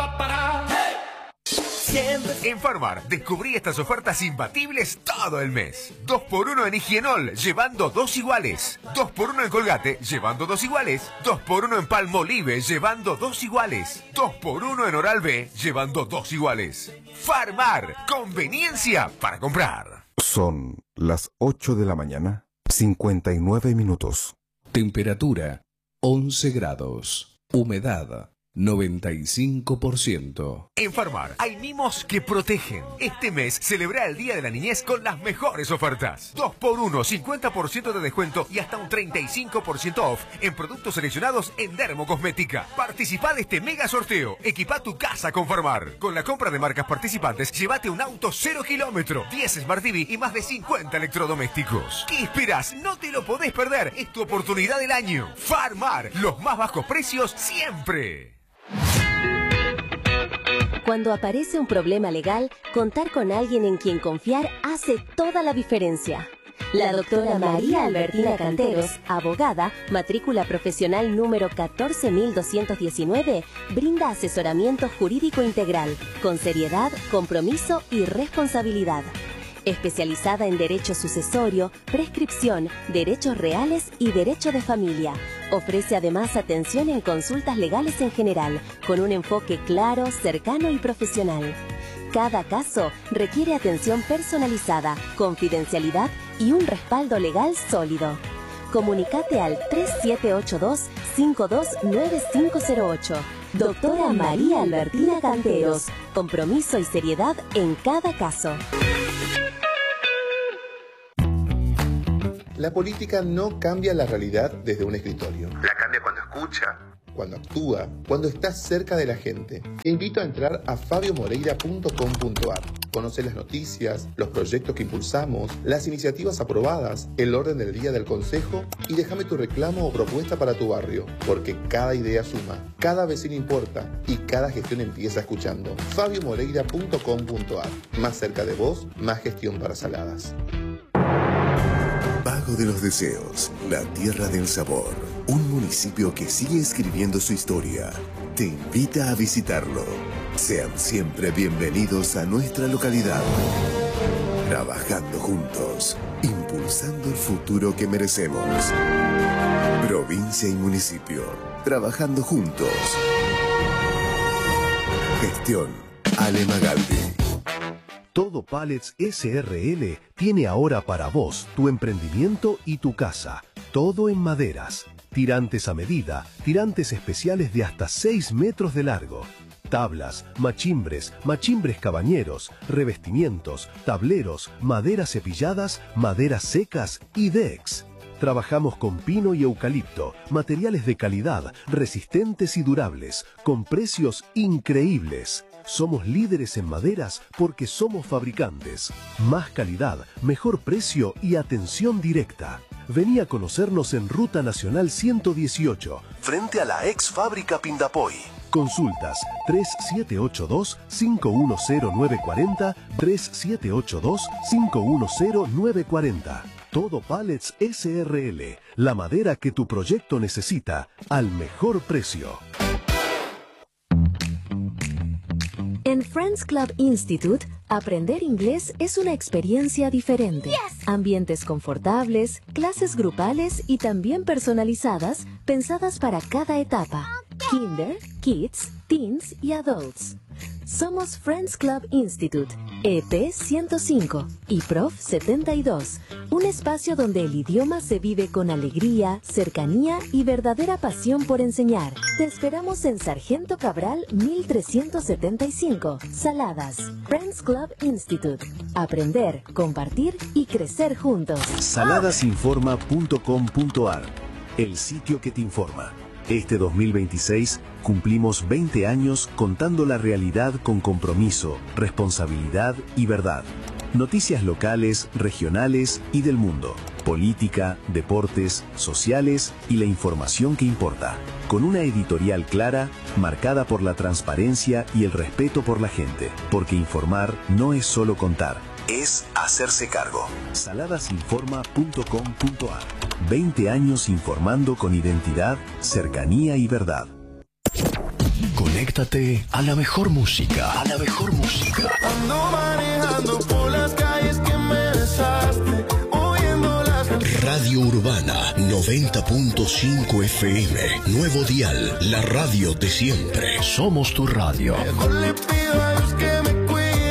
En Farmar, descubrí estas ofertas imbatibles todo el mes. dos por uno en Higienol, llevando dos iguales. dos por uno en Colgate, llevando dos iguales. dos por uno en Palmolive, llevando dos iguales. dos por uno en Oral-B, llevando dos iguales. Farmar, conveniencia para comprar. Son las ocho de la mañana, cincuenta y nueve minutos. Temperatura, once grados. Humedad, noventa y cinco por ciento. En Farmar hay mimos que protegen. Este mes celebra el Día de la Niñez con las mejores ofertas. dos por uno, cincuenta por ciento de descuento y hasta un treinta y cinco por ciento off en productos seleccionados en Dermocosmética. Participa de este mega sorteo. Equipa tu casa con Farmar. Con la compra de marcas participantes, llévate un auto cero kilómetro, diez Smart T V y más de cincuenta electrodomésticos. ¿Qué esperas? No te lo podés perder. Es tu oportunidad del año. Farmar, los más bajos precios siempre. Cuando aparece un problema legal, contar con alguien en quien confiar hace toda la diferencia. La doctora María Albertina Canteros, abogada, matrícula profesional número catorce mil doscientos diecinueve, brinda asesoramiento jurídico integral, con seriedad, compromiso y responsabilidad. Especializada en derecho sucesorio, prescripción, derechos reales y derecho de familia. Ofrece además atención en consultas legales en general, con un enfoque claro, cercano y profesional. Cada caso requiere atención personalizada, confidencialidad y un respaldo legal sólido. Comunicate al tres siete ocho dos, cinco dos nueve cinco cero ocho. Doctora María Albertina Canteros. Compromiso y seriedad en cada caso. La política no cambia la realidad desde un escritorio. La cambia cuando escucha, cuando actúa, cuando está cerca de la gente. Te invito a entrar a fabio moreira punto com punto ar. Conoce las noticias, los proyectos que impulsamos, las iniciativas aprobadas, el orden del día del consejo y déjame tu reclamo o propuesta para tu barrio, porque cada idea suma, cada vecino importa y cada gestión empieza escuchando. fabio moreira punto com punto ar. Más cerca de vos, más gestión para Saladas. Vago de los Deseos, la tierra del sabor. Un municipio que sigue escribiendo su historia. Te invita a visitarlo. Sean siempre bienvenidos a nuestra localidad. Trabajando juntos, impulsando el futuro que merecemos. Provincia y municipio, trabajando juntos. Gestión Ale Magaldi. Todo Pallets S R L tiene ahora para vos tu emprendimiento y tu casa. Todo en maderas. Tirantes a medida, tirantes especiales de hasta seis metros de largo. Tablas, machimbres, machimbres cabañeros, revestimientos, tableros, maderas cepilladas, maderas secas y decks. Trabajamos con pino y eucalipto, materiales de calidad, resistentes y durables, con precios increíbles. Somos líderes en maderas porque somos fabricantes. Más calidad, mejor precio y atención directa. Vení a conocernos en Ruta Nacional ciento dieciocho, frente a la ex fábrica Pindapoy. Consultas tres siete ocho dos, cinco uno cero nueve cuatro cero, tres siete ocho dos, cinco uno cero nueve cuatro cero. Todo Pallets S R L, la madera que tu proyecto necesita, al mejor precio. En Friends Club Institute, aprender inglés es una experiencia diferente. Yes. Ambientes confortables, clases grupales y también personalizadas, pensadas para cada etapa. Kinder, Kids, Teens y Adults. Somos Friends Club Institute, E P ciento cinco y Prof setenta y dos, un espacio donde el idioma se vive con alegría, cercanía y verdadera pasión por enseñar. Te esperamos en Sargento Cabral mil trescientos setenta y cinco, Saladas. Friends Club Institute. Aprender, compartir y crecer juntos. saladasinforma punto com punto ar, el sitio que te informa. Este dos mil veintiséis cumplimos veinte años contando la realidad con compromiso, responsabilidad y verdad. Noticias locales, regionales y del mundo. Política, deportes, sociales y la información que importa. Con una editorial clara, marcada por la transparencia y el respeto por la gente. Porque informar no es solo contar, es hacerse cargo. saladasinforma punto com punto ar. veinte años informando con identidad, cercanía y verdad. Conéctate a la mejor música. A la mejor música. Ando manejando por las calles que me besaste, oyendo las... Radio Urbana noventa punto cinco F M. Nuevo dial, la radio de siempre. Somos tu radio. Mejor le pido a los que me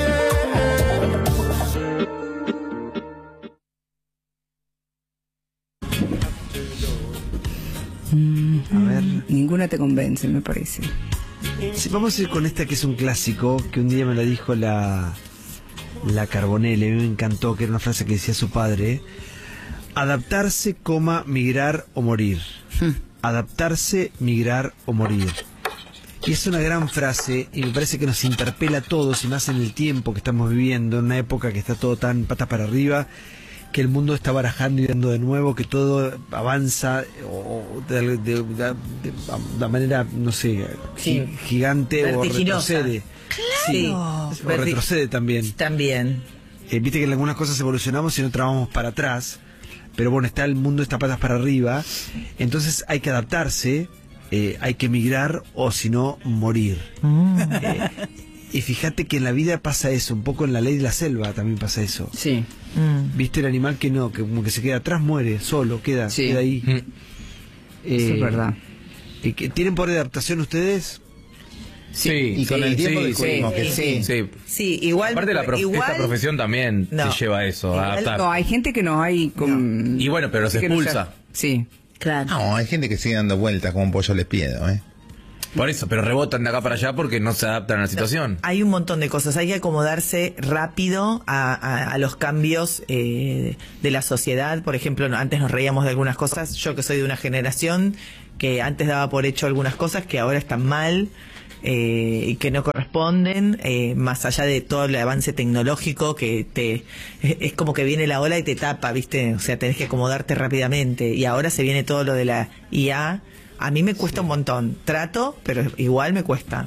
A ver. Ninguna te convence, me parece. Sí, vamos a ir con esta que es un clásico, que un día me la dijo la, la Carbonell, a mí me encantó, que era una frase que decía su padre: adaptarse, coma, migrar o morir. Hmm. Adaptarse, migrar o morir. Y es una gran frase y me parece que nos interpela a todos, y más en el tiempo que estamos viviendo, en una época que está todo tan patas para arriba, que el mundo está barajando y dando de nuevo, que todo avanza o de, de, de, de, de manera, no sé, Sí. gigante o Vertiginosa. retrocede. Claro. Sí, o Verti- retrocede también. También. Eh, Viste que en algunas cosas evolucionamos y en otras vamos para atrás, pero bueno, está el mundo está patas para arriba, entonces hay que adaptarse, eh, hay que emigrar o si no, morir. Eh, y fíjate que en la vida pasa eso, un poco en la ley de la selva también pasa eso. Sí. ¿Viste el animal que no, que como que se queda atrás, muere, solo, queda, Sí. queda ahí? Mm. Eso es verdad. eh, que- ¿Tienen poder de adaptación ustedes? Sí, y con el tiempo sí, descubrimos sí, que sí. sí. Sí, sí, igual. Aparte la prof- igual esta profesión también No. te lleva a eso, a Igual adaptar. No, hay gente que no hay con... Y bueno, pero se que no expulsa. ya- Sí. Claro. No, hay gente que sigue dando vueltas como un pollo les piedo, ¿eh? Por eso, pero rebotan de acá para allá porque no se adaptan a la situación. Hay un montón de cosas. Hay que acomodarse rápido a, a- a los cambios eh, de la sociedad. Por ejemplo, no- antes nos reíamos de algunas cosas. Yo que soy de una generación que antes daba por hecho algunas cosas que ahora están mal eh, y que no corresponden, eh, más allá de todo el avance tecnológico que te es, es como que viene la ola y te tapa, ¿viste? O sea, tenés que acomodarte rápidamente. Y ahora se viene todo lo de la I A. A mí me cuesta un montón. Trato, pero igual me cuesta.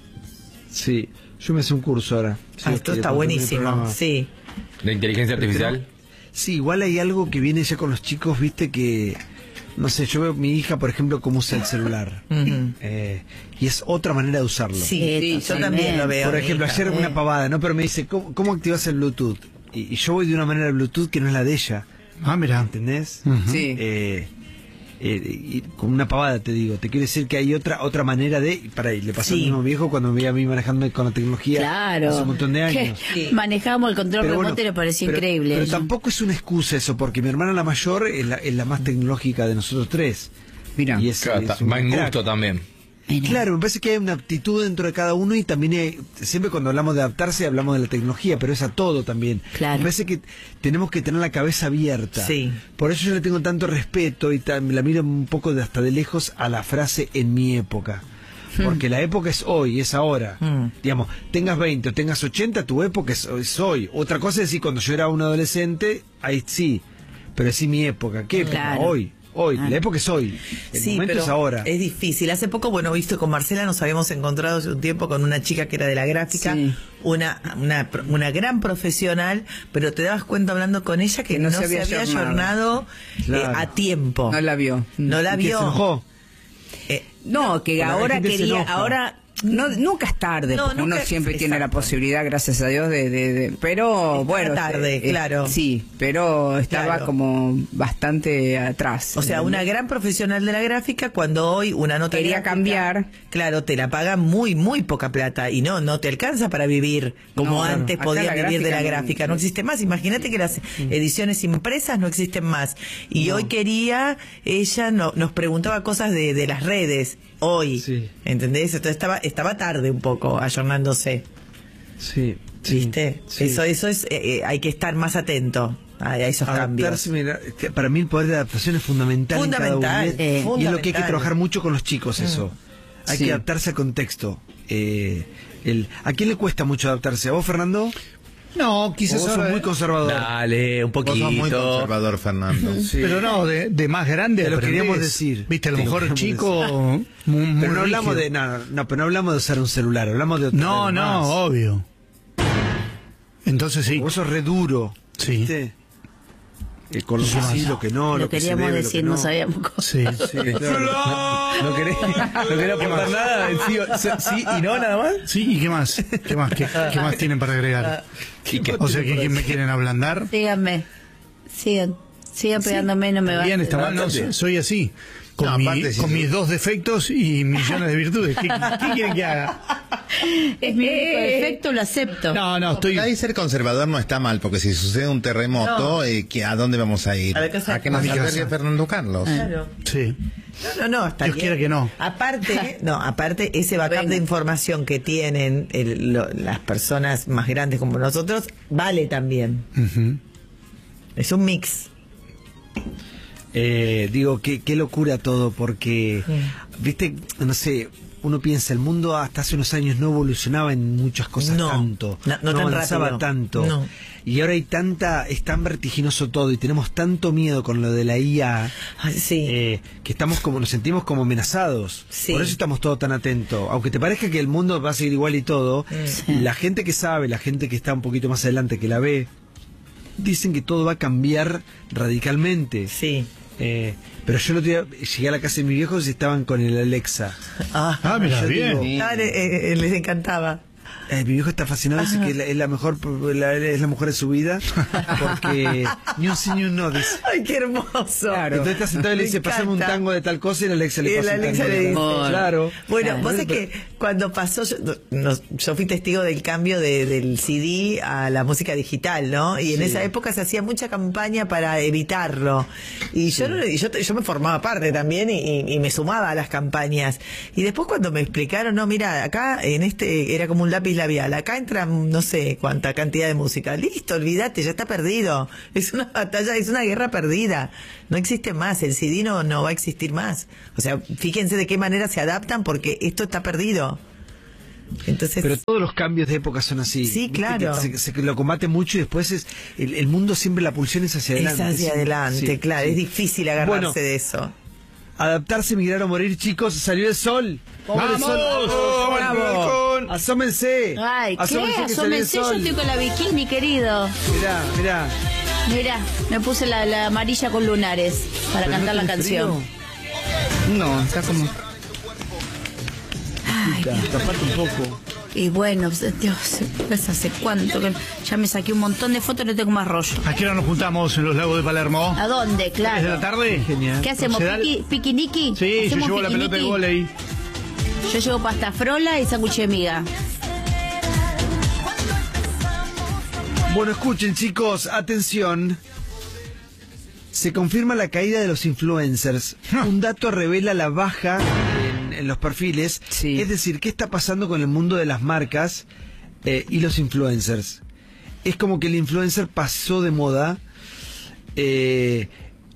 Sí, yo me hice un curso ahora. Si Ah, Dios esto quiere, está por el buenísimo, programa. sí. ¿De inteligencia artificial? Sí, igual hay algo que viene ya con los chicos, viste, que, no sé, yo veo a mi hija, por ejemplo, cómo usa el celular. Ujú. Eh, y es otra manera de usarlo. Sí, sí, yo también lo veo. Por mi ejemplo, hija, ayer eh. una pavada, ¿no? Pero me dice, ¿cómo, cómo activas el Bluetooth? Y, y yo voy de una manera de Bluetooth que no es la de ella. Ah, mira. ¿Entendés? Sí. Eh, eh, y con una pavada te digo, te quiero decir que hay otra otra manera de, y para ahí, le pasó Sí. al mismo viejo cuando me veía a mí manejando con la tecnología Claro. hace un montón de años. Que Manejábamos el control Pero remoto bueno, y le pareció pero- increíble. Pero tampoco es una excusa eso, porque mi hermana la mayor es la, es la más tecnológica de nosotros tres. Mira. Y es, Claro, es ta- un va en crack. gusto también. Claro, me parece que hay una aptitud dentro de cada uno y también hay- siempre cuando hablamos de adaptarse hablamos de la tecnología, pero es a todo también. Claro. Me parece que tenemos que tener la cabeza abierta. Sí. Por eso yo le tengo tanto respeto y ta- la miro un poco de hasta de lejos a la frase en mi época. Porque la época es hoy, es ahora. Mm. Digamos, tengas veinte o tengas ochenta, tu época es, es hoy. Otra cosa es decir, cuando yo era un adolescente, ahí sí. Pero sí mi época. ¿Qué época? Claro. Hoy. Hoy. La época es hoy. El Sí, momento pero es ahora. es difícil. Hace poco, bueno, visto con Marcela, nos habíamos encontrado hace un tiempo con una chica que era de la gráfica, Sí. una, una una gran profesional, pero te dabas cuenta hablando con ella que, no, se había, ayornado eh, Claro. a tiempo. No la vio. No la ¿Y qué, vio. se enojó? Eh, No, que Porque la ahora gente se quería, enoja. ahora no, nunca es tarde, No, porque nunca- uno siempre tiene la exacto. posibilidad, gracias a Dios, de, de, de- pero Está bueno, tarde, eh, claro. sí, pero estaba Claro. como bastante atrás. O sea, una gran profesional de la gráfica, cuando hoy una nota Quería gráfica, cambiar. claro, te la paga muy, muy poca plata y no, no te alcanza para vivir como No, claro. antes Acá podías la vivir de la gráfica no- gráfica. No existe más. Imagínate que las ediciones impresas no existen más. Y hoy quería, ella no, nos preguntaba cosas de, de las redes, hoy. Sí. ¿Entendés? Entonces estaba, estaba tarde un poco, ayornándose. Sí. sí, ¿Viste? sí. Eso, eso es, eh, eh, hay que estar más atento a, a esos cambios. Adaptarse, mira, que para mí el poder de adaptación es fundamental, Fundamental, en cada uno. eh, Y es lo que hay que fundamental. trabajar mucho con los chicos, eso. Hay Sí. que adaptarse al contexto. Eh, el, ¿A quién le cuesta mucho adaptarse? ¿A vos, Fernando? No, ¿O quizás vos sos ahora- muy conservador? Dale, un Vos poquito. sos muy conservador, Fernando. Sí. Pero no, de, de más grande Te lo aprendés. queríamos decir. Viste, a lo Te lo mejor queríamos chico, muy, muy Pero no hablamos de rígido. no, no, no, pero no hablamos de usar un celular, hablamos de otra No, de no, más. obvio. Entonces sí. Vos sos re duro. Sí. ¿viste? Eh, con lo que sí, lo que no, lo, Lo que se queríamos debe, lo decir, que no no. sabíamos cómo. Sí. Sí, claro. No, no querés, no querés aportar nada. Sí, o- sí y no, nada más. Sí, ¿y qué más? ¿Qué más? ¿Qué, qué más tienen para agregar? ¿Y qué? O sea, ¿que, que me quieren ablandar? Síganme. Sigan. Sigan pegándome, no me va. Bien, está mal, no, Bastante. soy así. Con, No, mi- aparte, si con sí. mis dos defectos y millones de virtudes. ¿Qué, qué quieren que haga? Es mi único defecto, lo acepto. No, no, estoy... Ahí ser conservador no está mal, porque si sucede un terremoto, No. eh, ¿qué- ¿a dónde vamos a ir? A la casa- ¿A que nos a mi albergue casa. Fernando Carlos? Claro. Sí. No, no, no, está Dios bien. quiera que no. Aparte, no, aparte ese backup Bueno. de información que tienen el- lo- las personas más grandes como nosotros vale también. Ujú. Es un mix. Eh, digo, qué, qué locura todo, porque, viste, no sé, uno piensa, el mundo hasta hace unos años no evolucionaba en muchas cosas No, tanto, no- no tan avanzaba rápido. tanto. No. Y ahora hay tanta, es tan vertiginoso todo y tenemos tanto miedo con lo de la I A, eh, que estamos como, nos sentimos como amenazados. Sí. Por eso estamos todos tan atentos. Aunque te parezca que el mundo va a seguir igual y todo, la gente que sabe, la gente que está un poquito más adelante, que la ve, dicen que todo va a cambiar radicalmente. Sí. Eh, pero yo el otro día llegué a la casa de mis viejos y estaban con el Alexa. Ah, Ah, mira, Yo bien. digo, Ah, eh, eh, les encantaba. Eh, mi viejo está fascinado, dice que es la, es la mejor la- es la mujer de su vida, porque ni un sí ni un no, dice. Ay, qué hermoso. Entonces está sentado y le Me dice, pasame un encanta. tango de tal cosa, y la Alexa le Y pasa la un Alexa tango le de dice. tal- Claro. Bueno, Claro. vos sabés que cuando pasó, yo, no- yo fui testigo del cambio de- del C D a la música digital, ¿no? Y en Sí. esa época se hacía mucha campaña para evitarlo. Y yo, no- y yo, yo me formaba parte también y, y- y me sumaba a las campañas. Y después cuando me explicaron, no, mira, acá en este era como un lápiz labial, acá entra no sé cuánta cantidad de música. Listo, olvídate, ya está perdido. Es una batalla, es una guerra perdida. No existe más, el C D no, no va a existir más. O sea, fíjense de qué manera se adaptan porque esto está perdido. Entonces, Pero todos los cambios de época son así. Sí, Viste claro. que Se, se lo combate mucho y después es el, el mundo siempre, la pulsión es hacia es adelante. hacia Sí, adelante, sí, claro, sí. es difícil agarrarse Bueno, de eso. Adaptarse, migrar o morir, chicos, salió el sol. ¡Vamos! El sol. ¡Vamos! ¡Bravo! Asómense. Ay, ¿qué? Asómense que salió el Asómense, yo sol. estoy con la bikini, querido. Mirá, mirá. Mira, me puse la, la amarilla con lunares para Pero cantar no la tenés canción. frío. No, está como... Ay, Tapate tapate un poco. y bueno, Dios, ¿ves hace cuánto? Que ya me saqué un montón de fotos y no tengo más rollo. ¿A qué hora nos juntamos en los lagos de Palermo? ¿A dónde? ¿Es de Claro. la tarde? Genial. ¿Qué hacemos? ¿Se da el- ¿Piqui, ¿Piquiniqui? Sí, yo ¿Hacemos llevo la pelota de piquiniqui? vóley. Yo llevo pasta frola y sándwich de miga. Bueno, escuchen, chicos, atención. Se confirma la caída de los influencers. Un dato revela la baja en, en los perfiles. Sí. Es decir, ¿qué está pasando con el mundo de las marcas eh, y los influencers? Es como que el influencer pasó de moda. Eh,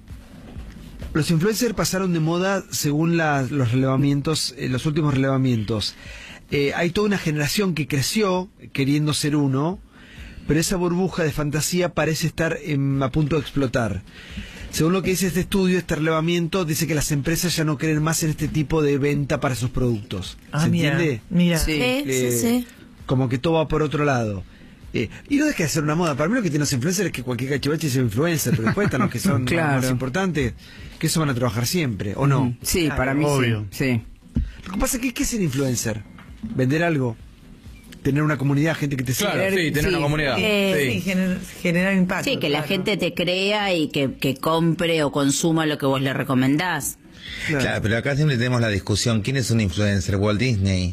los influencers pasaron de moda según la- los relevamientos, eh, los últimos relevamientos. Eh, hay toda una generación que creció queriendo ser uno, pero esa burbuja de fantasía parece estar em, a punto de explotar. Según lo que dice este estudio, este relevamiento dice que las empresas ya no creen más en este tipo de venta para sus productos. Ah, ¿Se mira, entiende? mira. Sí, Eh, sí, sí. Como que todo va por otro lado. Eh, y no deja de ser una moda. Para mí lo que tienen los influencers es que cualquier cachivache es un influencer, pero después están los que son Claro. más importantes, que eso van a trabajar siempre, ¿o no? Sí, para mí Obvio. sí. sí. Lo que pasa es que, ¿qué es ser influencer? ¿Vender algo? ¿Tener una comunidad, gente que te sigue? Claro, sí, tener Sí. una comunidad. Eh, Sí, gener- generar impacto. Sí, que la claro. gente te crea y que, que compre o consuma lo que vos le recomendás. Claro, pero acá siempre tenemos la discusión, ¿quién es un influencer? Walt Disney.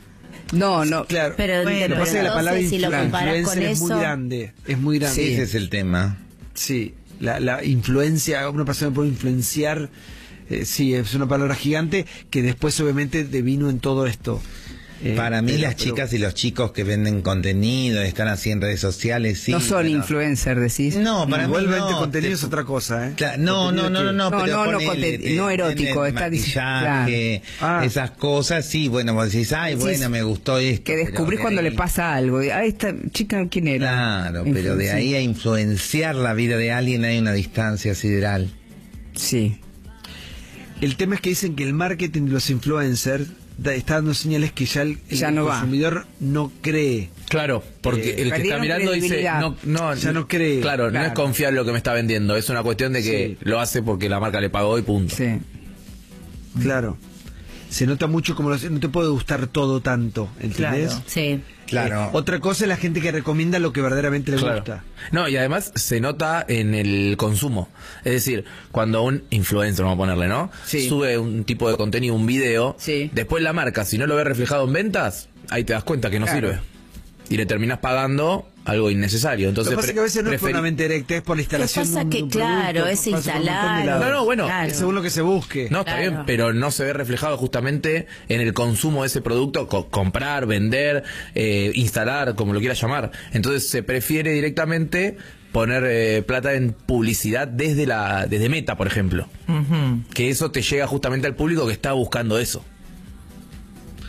No, no. Claro. Pero, Bueno, Lo que pero pasa es que la palabra entonces, si lo influ- comparás con influencer es muy eso... grande. Es muy grande. Ese es el tema. Sí, la, la influencia, una persona puede influenciar, eh, sí, es una palabra gigante que después obviamente devino en todo esto. Eh, Para mí pero- las pero- chicas y los chicos que venden contenido, están así en redes sociales, sí. no son pero- influencers, decís. No, para mí Igualmente no. contenido te- es otra cosa, ¿eh? Claro, no, no, no, no, no, No, pero no, no, ponele, conte- te- no erótico, tiene está diciendo- maquillaje, Ah. esas cosas, sí, bueno, vos decís, ay, Sí, bueno, sí. me gustó esto. Que pero descubrís de cuando ahí- le pasa algo. Ah, esta chica, ¿quién era? Claro, En pero fin, de sí. ahí a influenciar la vida de alguien hay una distancia sideral. Sí. El tema es que dicen que el marketing de los influencers da- está dando señales que ya el, el Ya no va. consumidor no cree. Claro, porque Eh, el que está perdieron mirando dice, credibilidad. no, no, Ya no cree. Claro, no Claro. es confiar lo que me está vendiendo, es una cuestión de que Sí. lo hace porque la marca le pagó y punto. Sí. Claro. Se nota mucho como los, no te puede gustar todo tanto, ¿entendés? Claro. Sí. Claro. Eh, otra cosa es la gente que recomienda lo que verdaderamente le Claro. gusta. No, y además se nota en el consumo. Es decir, cuando un influencer, vamos a ponerle, ¿no? Sí. Sube un tipo de contenido, un video, Sí. después la marca, si no lo ve reflejado en ventas, ahí te das cuenta que no Claro. sirve. Y le terminás pagando algo innecesario. Entonces, Lo que pasa es que a veces no es por preferí- una mente directa, es por la instalación pasa de un, que, de un claro, producto, es pasa por un montón de instalar, lados. No, no, bueno, Claro. Es según lo que se busque. No, está Claro. bien, pero no se ve reflejado justamente en el consumo de ese producto, co- comprar, vender, eh, instalar, como lo quieras llamar. Entonces se prefiere directamente poner eh, plata en publicidad desde la desde Meta, por ejemplo. Ujú. Que eso te llega justamente al público que está buscando eso.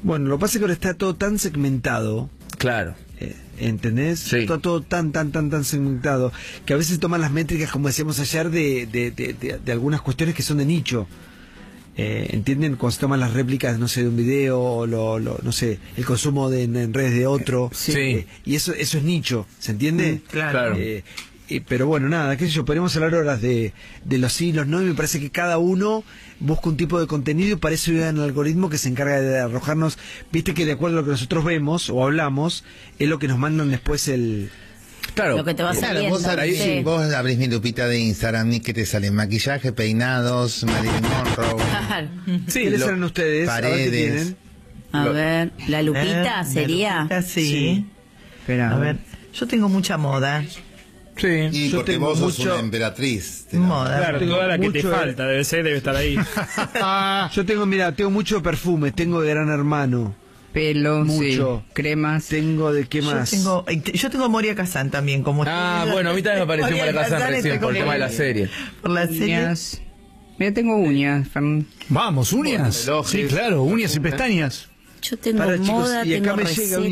Bueno, lo que pasa es que ahora está todo tan segmentado. Claro. Eh, ¿Entendés? Sí. Está todo tan, tan, tan, tan segmentado que a veces toman las métricas, como decíamos ayer, de, de, de, de, de algunas cuestiones que son de nicho. Eh, ¿Entienden? Cuando se toman las réplicas, no sé, de un video o lo, lo, no sé, el consumo de, en, en redes de otro. Sí. Eh, y eso eso es nicho, ¿se entiende? Mm, claro. Eh, eh, pero bueno, nada, qué sé yo, podemos hablar horas de, de los sí y los no, y me parece que cada uno busca un tipo de contenido y para eso hay un algoritmo que se encarga de arrojarnos, viste que de acuerdo a lo que nosotros vemos o hablamos, es lo que nos mandan después el... Claro, Lo que te va Claro, saliendo. vos, abrís, sí. vos abrís mi lupita de Instagram y que te salen maquillaje, peinados, Marilyn Monroe, Claro. ¿Qué les lo- salen ustedes? A ver qué paredes. tienen. A ver, la lupita Eh, sería. la lupita, sí. Sí. Espera, A ver, yo tengo mucha moda. Sí. Y Yo porque tengo vos sos mucho- una emperatriz. te la- Moda. Claro, Tengo toda la que te mucho de- falta, debe ser, debe estar ahí. Yo tengo, mira, tengo mucho perfume, tengo de Gran Hermano, pelo, mucho. sí, cremas. Tengo de qué Yo más. tengo, yo tengo Moria Kazan también, como Ah, ustedes. bueno, a mí también me pareció Moria Moria Kazan Kazan recién está por el como- tema de la serie. Por la serie. Uñas. Mira, tengo uñas. Fern. Vamos, uñas. Bueno, relojes. Sí, claro, uñas y pestañas. Yo tengo Para, chicos, moda, y acá tengo me llega receta.